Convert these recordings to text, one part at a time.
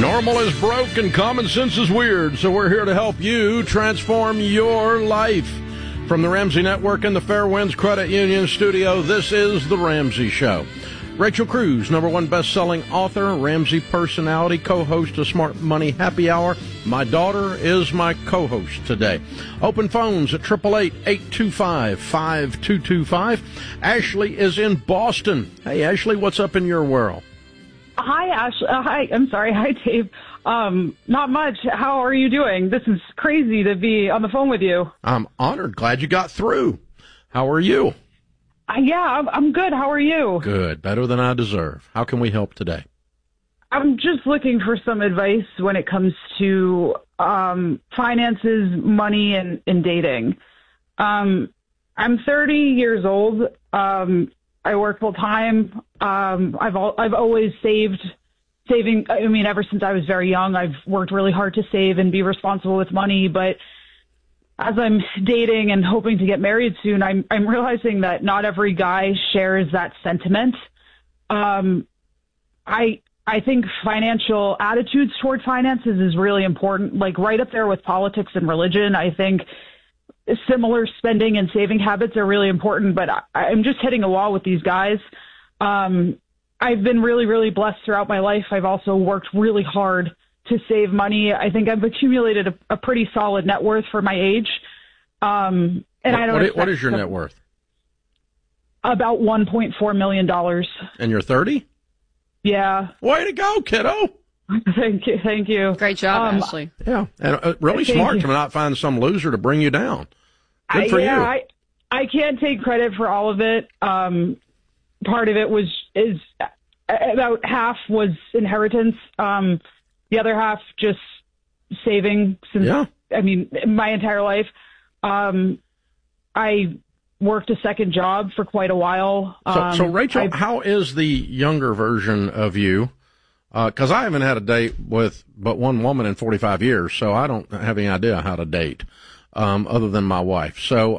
Normal is broke and common sense is weird, so we're here to help you transform your life. From the Ramsey Network and the Fairwinds Credit Union studio, this is The Ramsey Show. Rachel Cruz, #1 best-selling author, Ramsey personality, co-host of Smart Money Happy Hour. My daughter is my co-host today. Open phones at 888-825-5225. Ashley is in Boston. Hey, Ashley, what's up in your world? Hi, Ashley. Hi, I'm sorry. Hi, Dave. Not much. How are you doing? This is crazy to be on the phone with you. I'm honored. Glad you got through. How are you? Yeah, I'm good. How are you? Good. Better than I deserve. How can we help today? I'm just looking for some advice when it comes to finances, money, and dating. I'm 30 years old. I work full time. I've always saving. I mean, ever since I was very young, I've worked really hard to save and be responsible with money. But as I'm dating and hoping to get married soon, I'm realizing that not every guy shares that sentiment. I think financial attitudes toward finances is really important, like right up there with politics and religion. I think similar spending and saving habits are really important, but I'm just hitting a wall with these guys. I've been really, really blessed throughout my life. I've also worked really hard to save money. I think I've accumulated a pretty solid net worth for my age. And what is your net worth? About $1.4 million. And you're 30? Yeah. Way to go, kiddo. Thank you. Great job, Ashley. Yeah, and really smart to not find some loser to bring you down. Good for you. I can't take credit for all of it. Part of it is about half was inheritance. The other half just saving since, my entire life. I worked a second job for quite a while. So Rachel, how is the younger version of you? Because I haven't had a date with but one woman in 45 years, so I don't have any idea how to date other than my wife. So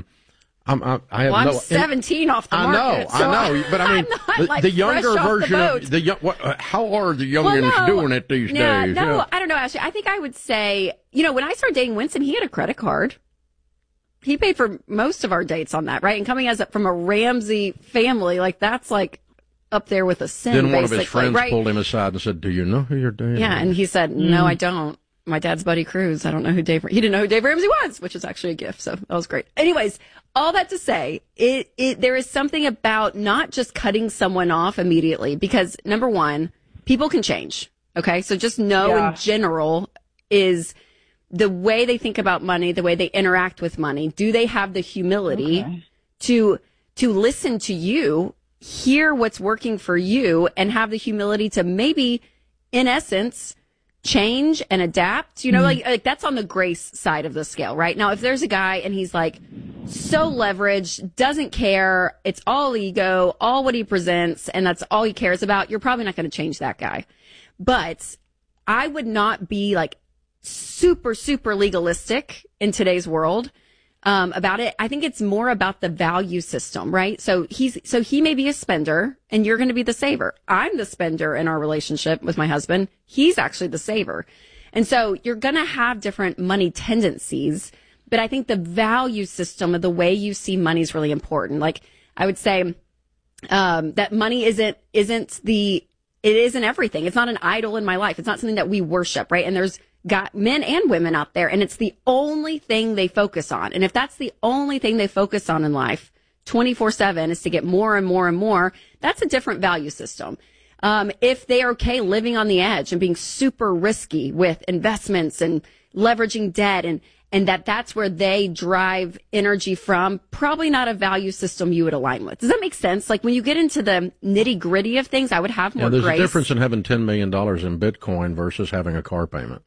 I'm 17 off the market. I know, but I mean, the younger version how are the youngins doing it these days? No, I don't know, Ashley. I think I would say, when I started dating Winston, he had a credit card. He paid for most of our dates on that, right? And coming from a Ramsey family, that's up there with a sin. Then one of his friends pulled him aside and said, "Do you know who you're dating?" Yeah, and he said, "No, I don't. My dad's buddy Cruz. I don't know who Dave." He didn't know who Dave Ramsey was, which is actually a gift. So that was great. Anyways, all that to say, there is something about not just cutting someone off immediately, because number one, people can change. Okay, so just know in general is the way they think about money, the way they interact with money. Do they have the humility to listen to you, hear what's working for you, and have the humility to maybe, in essence, change and adapt? Like that's on the grace side of the scale, right? Now, if there's a guy and he's so leveraged, doesn't care, it's all ego, all what he presents, and that's all he cares about, you're probably not going to change that guy. But I would not be super, super legalistic in today's world about it. I think it's more about the value system, right? So he may be a spender and you're going to be the saver. I'm the spender in our relationship with my husband. He's actually the saver. And so you're going to have different money tendencies, but I think the value system of the way you see money is really important. I would say, that money it isn't everything. It's not an idol in my life. It's not something that we worship, right? And there's got men and women out there, and it's the only thing they focus on. And if that's the only thing they focus on in life 24/7 is to get more and more and more, that's a different value system. If they are okay living on the edge and being super risky with investments and leveraging debt and that's where they drive energy from, probably not a value system you would align with. Does that make sense? When you get into the nitty gritty of things, I would have more grace. There's a difference in having $10 million in Bitcoin versus having a car payment.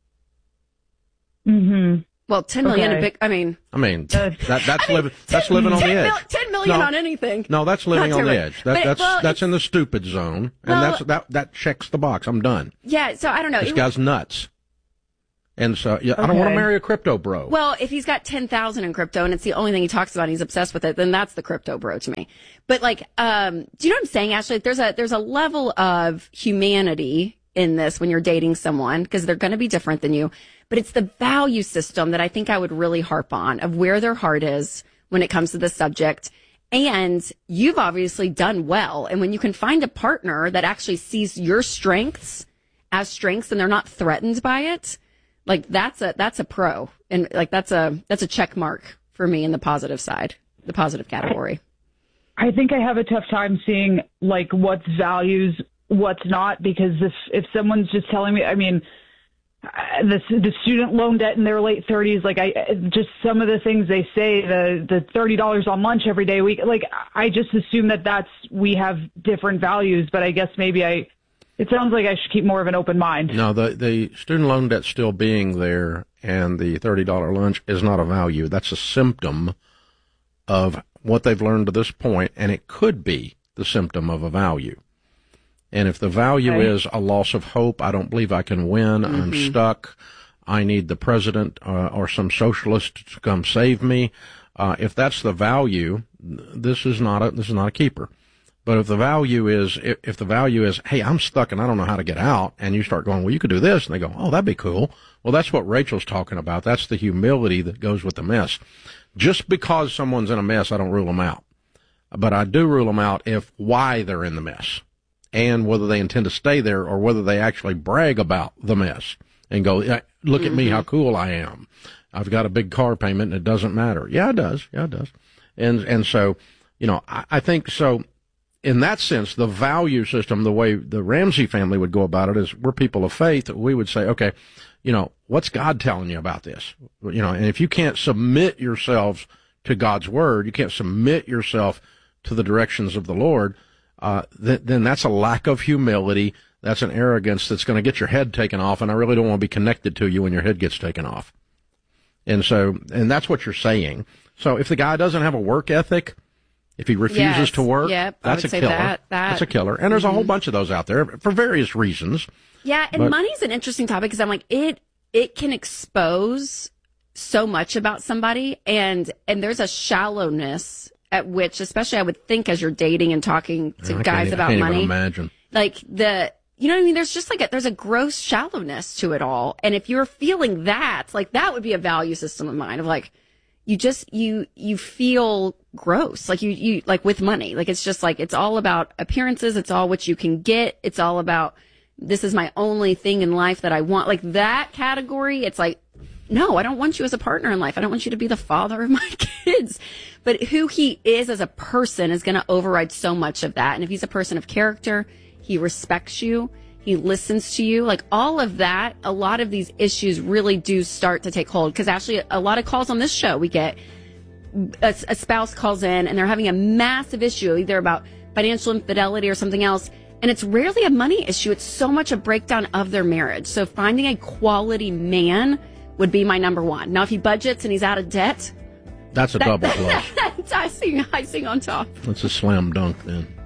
Mm-hmm. Well, 10 million a big, that's living on the edge. 10 million on anything. No, that's living on the edge. That's in the stupid zone. And that checks the box. I'm done. Yeah. So I don't know. This guy's nuts. And so, I don't want to marry a crypto bro. Well, if he's got 10,000 in crypto and it's the only thing he talks about and he's obsessed with it, then that's the crypto bro to me. But do you know what I'm saying, Ashley? There's a level of humanity in this when you're dating someone because they're going to be different than you. But it's the value system that I think I would really harp on of where their heart is when it comes to the subject. And you've obviously done well. And when you can find a partner that actually sees your strengths as strengths and they're not threatened by it, like that's a pro. And like that's a check mark for me in the positive side, the positive category. I think I have a tough time seeing like what's values, what's not, because if someone's just telling me, I mean, the student loan debt in their late 30s, like just some of the things they say, the $30 on lunch every day a week, like I just assume that we have different values, but I guess maybe it sounds like I should keep more of an open mind. No, the student loan debt still being there and the $30 lunch is not a value. That's a symptom of what they've learned to this point, and it could be the symptom of a value. And if the value is a loss of hope, I don't believe I can win, I'm stuck, I need the president or some socialist to come save me. If that's the value, this is not a keeper. But if the value is, hey, I'm stuck and I don't know how to get out, and you start going, well, you could do this, and they go, oh, that'd be cool. Well, that's what Rachel's talking about. That's the humility that goes with the mess. Just because someone's in a mess, I don't rule them out. But I do rule them out if why they're in the mess, and whether they intend to stay there or whether they actually brag about the mess and go, look at me, how cool I am. I've got a big car payment and it doesn't matter. Yeah, it does. Yeah, it does. And so, I think so. In that sense, the value system, the way the Ramsey family would go about it is we're people of faith. We would say, okay, what's God telling you about this? And if you can't submit yourselves to God's word, you can't submit yourself to the directions of the Lord, then that's a lack of humility. That's an arrogance that's going to get your head taken off, and I really don't want to be connected to you when your head gets taken off. And that's what you're saying. So if the guy doesn't have a work ethic, if he refuses to work, that's a killer. That's a killer. And there's a whole bunch of those out there for various reasons. Yeah, and money's an interesting topic because I'm like, it can expose so much about somebody, and there's a shallowness at which, especially I would think as you're dating and talking to guys about money. I can't even imagine. Like you know what I mean? There's just there's a gross shallowness to it all. And if you're feeling that, like that would be a value system of mine of like, you feel gross. Like you like with money, like it's just like, it's all about appearances. It's all what you can get. It's all about, this is my only thing in life that I want. Like that category. It's like, no, I don't want you as a partner in life. I don't want you to be the father of my kids. But who he is as a person is going to override so much of that. And if he's a person of character, he respects you, he listens to you, like all of that, a lot of these issues really do start to take hold. Because actually, a lot of calls on this show, we get a spouse calls in and they're having a massive issue, either about financial infidelity or something else. And it's rarely a money issue. It's so much a breakdown of their marriage. So finding a quality man would be my number one. Now, if he budgets and he's out of debt, that's a double plus. That's icing on top. That's a slam dunk then.